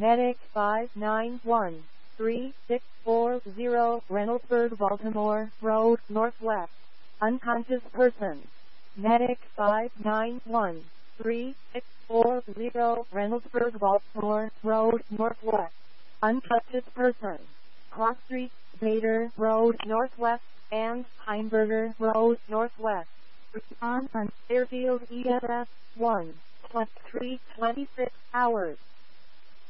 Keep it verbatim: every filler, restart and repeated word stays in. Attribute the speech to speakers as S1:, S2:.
S1: Medic five nine one three six four zero, Reynoldsburg, Baltimore Road, Northwest. Unconscious person. Medic five nine one three six four zero, Reynoldsburg, Baltimore Road, Northwest. Unconscious person. Cross Street, Bader Road, Northwest, and Heimberger Road, Northwest. Respond on Fairfield E M S one, plus three twenty-six hours.